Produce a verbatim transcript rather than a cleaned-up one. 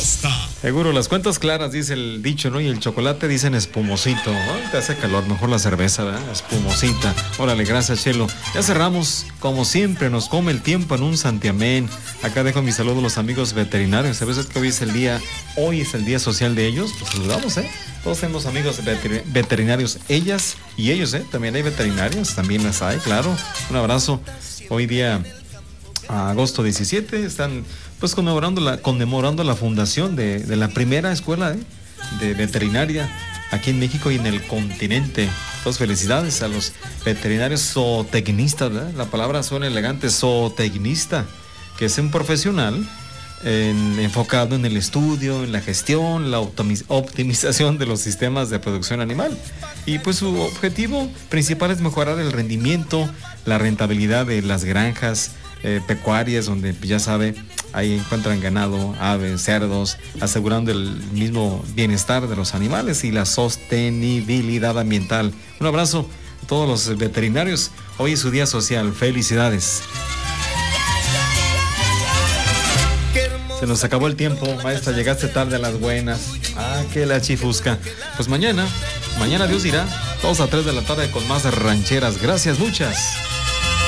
Costa. Seguro, las cuentas claras, dice el dicho, ¿no? Y el chocolate dicen espumosito, ¿no? Te hace calor, mejor la cerveza, ¿verdad? Espumosita. Órale, gracias, Chelo. Ya cerramos, como siempre, nos come el tiempo en un santiamén. Acá dejo mi saludo a los amigos veterinarios. ¿Sabes que hoy es el día, hoy es el día social de ellos? Pues saludamos, ¿eh? Todos tenemos amigos veter- veterinarios, ellas y ellos, ¿eh? También hay veterinarios, también las hay, claro. Un abrazo. Hoy día, agosto diecisiete, están pues conmemorando la, conmemorando la fundación de, de la primera escuela ¿eh? de veterinaria aquí en México y en el continente. Entonces, felicidades a los veterinarios zootecnistas, ¿verdad? La palabra suena elegante, zootecnista, que es un profesional en, enfocado en el estudio, en la gestión, la optimiz- optimización de los sistemas de producción animal. Y pues su objetivo principal es mejorar el rendimiento, la rentabilidad de las granjas eh, pecuarias, donde ya sabe, ahí encuentran ganado, aves, cerdos, asegurando el mismo bienestar de los animales y la sostenibilidad ambiental. Un abrazo a todos los veterinarios. Hoy es su día social. Felicidades. Se nos acabó el tiempo, maestra, llegaste tarde a las buenas. Ah, que la chifusca. Pues mañana, mañana Dios dirá, dos a tres de la tarde con más rancheras. Gracias, muchas.